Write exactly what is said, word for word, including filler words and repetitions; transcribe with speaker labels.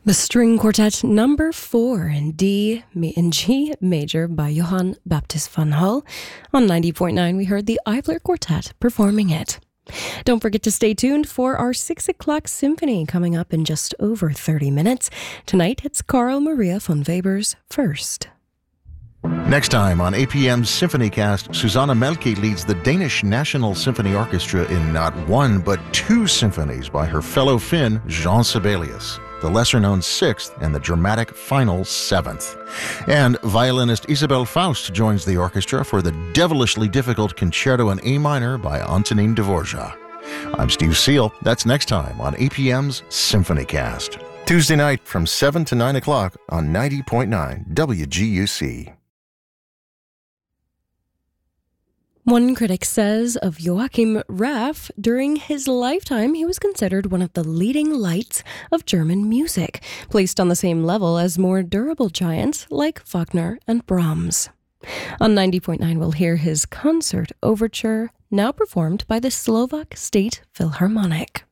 Speaker 1: The String Quartet number four in D in G major by Johann Baptist van Hal. On ninety point nine, we heard the Eibler Quartet performing it. Don't forget to stay tuned for our six o'clock symphony coming up in just over thirty minutes. Tonight, it's Carl Maria von Weber's First.
Speaker 2: Next time on A P M's Symphonycast, Susanna Melke leads the Danish National Symphony Orchestra in not one but two symphonies by her fellow Finn, Jean Sibelius, the lesser-known Sixth and the dramatic final Seventh. And violinist Isabel Faust joins the orchestra for the devilishly difficult Concerto in A minor by Antonin Dvorak. I'm Steve Seal. That's next time on A P M's Symphonycast. Tuesday night from seven to nine o'clock on ninety point nine W G U C.
Speaker 1: One critic says of Joachim Raff, during his lifetime, he was considered one of the leading lights of German music, placed on the same level as more durable giants like Wagner and Brahms. On ninety point nine, we'll hear his concert overture, now performed by the Slovak State Philharmonic.